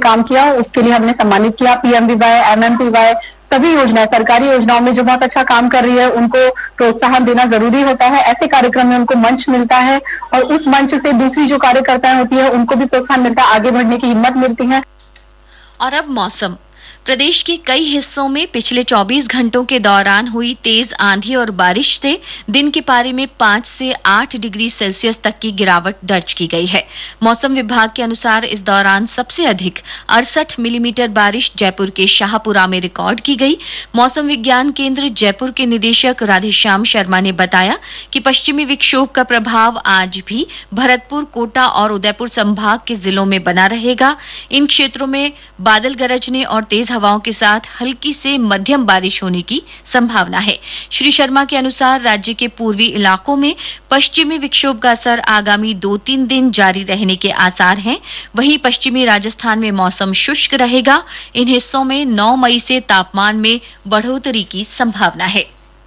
काम किया उसके लिए हमने सम्मानित किया। पीएमवीवाई, एमएमपीवाई, सभी योजनाएं, सरकारी योजनाओं में जो बहुत अच्छा काम कर रही है उनको प्रोत्साहन देना जरूरी होता है। ऐसे कार्यक्रम में उनको मंच मिलता है और उस मंच से दूसरी जो कार्यकर्ताएं होती है उनको भी प्रोत्साहन मिलता है, आगे बढ़ने की हिम्मत मिलती है। और अब मौसम। प्रदेश के कई हिस्सों में पिछले 24 घंटों के दौरान हुई तेज आंधी और बारिश से दिन के पारे में 5 से 8 डिग्री सेल्सियस तक की गिरावट दर्ज की गई है। मौसम विभाग के अनुसार इस दौरान सबसे अधिक 68 मिलीमीटर बारिश जयपुर के शाहपुरा में रिकॉर्ड की गई। मौसम विज्ञान केंद्र जयपुर के निदेशक राधेश्याम शर्मा ने बताया कि पश्चिमी विक्षोभ का प्रभाव आज भी भरतपुर, कोटा और उदयपुर संभाग के जिलों में बना रहेगा। इन क्षेत्रों में बादल गरजने और तेज हवाओं के साथ हल्की से मध्यम बारिश होने की संभावना है। श्री शर्मा के अनुसार राज्य के पूर्वी इलाकों में पश्चिमी विक्षोभ का असर आगामी 2-3 दिन जारी रहने के आसार हैं। वहीं पश्चिमी राजस्थान में मौसम शुष्क रहेगा। इन हिस्सों में 9 मई से तापमान में बढ़ोतरी की संभावना है।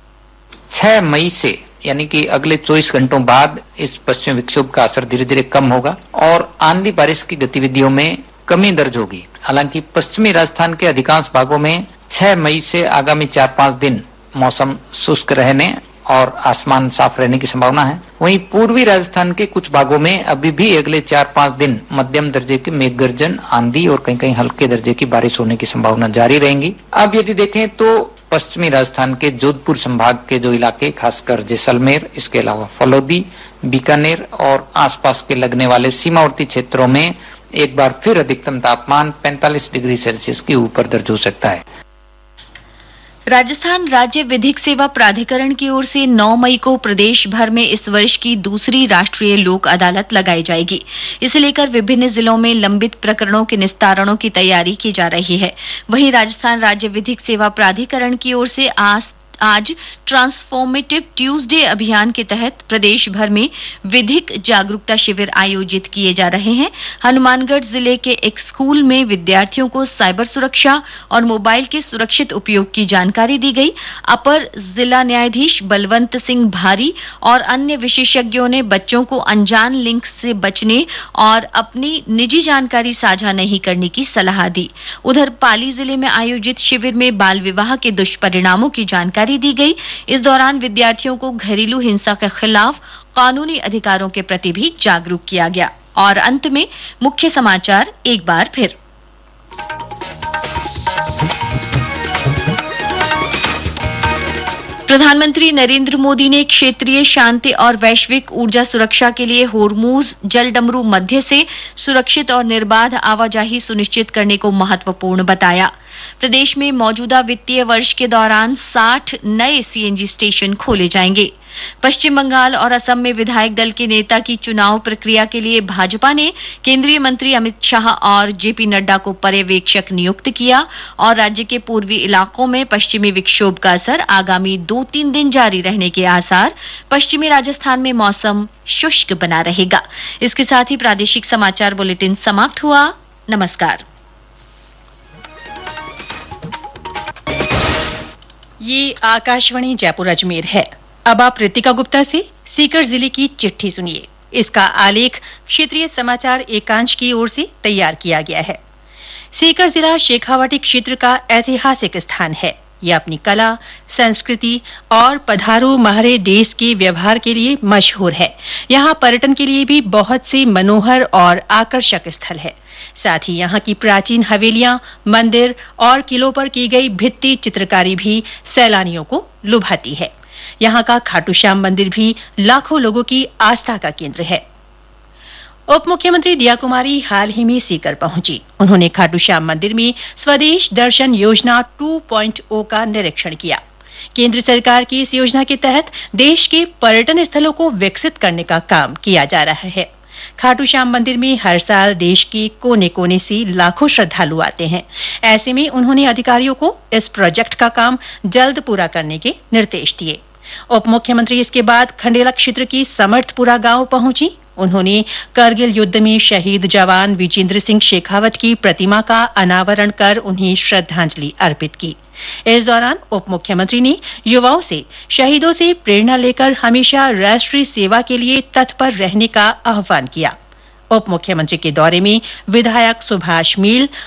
6 मई से यानी कि अगले 24 घंटों बाद इस पश्चिमी विक्षोभ का असर धीरे धीरे कम होगा और आंधी बारिश की गतिविधियों में कमी दर्ज होगी। हालांकि पश्चिमी राजस्थान के अधिकांश भागों में 6 मई से आगामी 4-5 दिन मौसम शुष्क रहने और आसमान साफ रहने की संभावना है। वहीं पूर्वी राजस्थान के कुछ भागों में अभी भी अगले 4-5 दिन मध्यम दर्जे की मेघ गर्जन, आंधी और कहीं कहीं हल्के दर्जे की बारिश होने की संभावना जारी रहेंगी। अब यदि देखें तो पश्चिमी राजस्थान के जोधपुर संभाग के जो इलाके, खासकर जैसलमेर, इसके अलावा फलोदी, बीकानेर और आसपास के लगने वाले सीमावर्ती क्षेत्रों में एक बार फिर अधिकतम तापमान 45 डिग्री सेल्सियस के ऊपर दर्ज हो सकता है। राजस्थान राज्य विधिक सेवा प्राधिकरण की ओर से 9 मई को प्रदेश भर में इस वर्ष की दूसरी राष्ट्रीय लोक अदालत लगाई जाएगी। इसे लेकर विभिन्न जिलों में लंबित प्रकरणों के निस्तारणों की तैयारी की जा रही है। वहीं राजस्थान राज्य विधिक सेवा प्राधिकरण की ओर से आज ट्रांसफॉर्मेटिव ट्यूसडे अभियान के तहत प्रदेश भर में विधिक जागरूकता शिविर आयोजित किए जा रहे हैं। हनुमानगढ़ जिले के एक स्कूल में विद्यार्थियों को साइबर सुरक्षा और मोबाइल के सुरक्षित उपयोग की जानकारी दी गई। अपर जिला न्यायाधीश बलवंत सिंह भारी और अन्य विशेषज्ञों ने बच्चों को अनजान लिंक से बचने और अपनी निजी जानकारी साझा नहीं करने की सलाह दी। उधर पाली जिले में आयोजित शिविर में बाल विवाह के दुष्परिणामों की जानकारी दी गई। इस दौरान विद्यार्थियों को घरेलू हिंसा के खिलाफ कानूनी अधिकारों के प्रति भी जागरूक किया गया। और अंत में मुख्य समाचार एक बार फिर। प्रधानमंत्री नरेंद्र मोदी ने क्षेत्रीय शांति और वैश्विक ऊर्जा सुरक्षा के लिए होर्मुज जलडमरू मध्य से सुरक्षित और निर्बाध आवाजाही सुनिश्चित करने को महत्वपूर्ण बताया। प्रदेश में मौजूदा वित्तीय वर्ष के दौरान 60 नए सीएनजी स्टेशन खोले जाएंगे। पश्चिम बंगाल और असम में विधायक दल के नेता की चुनाव प्रक्रिया के लिए भाजपा ने केंद्रीय मंत्री अमित शाह और जेपी नड्डा को पर्यवेक्षक नियुक्त किया। और राज्य के पूर्वी इलाकों में पश्चिमी विक्षोभ का असर आगामी 2-3 दिन जारी रहने के आसार। पश्चिमी राजस्थान में मौसम शुष्क बना रहेगा। इसके साथ ही प्रादेशिक समाचार बुलेटिन समाप्त हुआ। नमस्कार। ये आकाशवाणी जयपुर अजमेर है। अब आप रितिका गुप्ता से सीकर जिले की चिट्ठी सुनिए। इसका आलेख क्षेत्रीय समाचार एकांश की ओर से तैयार किया गया है। सीकर जिला शेखावाटी क्षेत्र का ऐतिहासिक स्थान है। यह अपनी कला, संस्कृति और पधारो महारे देश के व्यवहार के लिए मशहूर है। यहाँ पर्यटन के लिए भी बहुत से मनोहर और आकर्षक स्थल है। साथ ही यहाँ की प्राचीन हवेलियां, मंदिर और किलों पर की गई भित्ति चित्रकारी भी सैलानियों को लुभाती है। यहाँ का खाटू श्याम मंदिर भी लाखों लोगों की आस्था का केंद्र है। उप मुख्यमंत्री दिया कुमारी हाल ही में सीकर पहुंची। उन्होंने खाटू श्याम मंदिर में स्वदेश दर्शन योजना 2.0 का निरीक्षण किया। केंद्र सरकार की इस योजना के तहत देश के पर्यटन स्थलों को विकसित करने का काम किया जा रहा है। खाटू श्याम मंदिर में हर साल देश के कोने कोने से लाखों श्रद्धालु आते हैं। ऐसे में उन्होंने अधिकारियों को इस प्रोजेक्ट का काम जल्द पूरा करने के निर्देश दिए। उप मुख्यमंत्री इसके बाद खंडेला क्षेत्र की समर्थपुरा गांव पहुंची। उन्होंने करगिल युद्ध में शहीद जवान विजेंद्र सिंह शेखावत की प्रतिमा का अनावरण कर उन्हें श्रद्धांजलि अर्पित की। इस दौरान उप मुख्यमंत्री ने युवाओं से शहीदों से प्रेरणा लेकर हमेशा राष्ट्रीय सेवा के लिए तत्पर रहने का आह्वान किया। उप मुख्यमंत्री के दौरे में विधायक सुभाष मील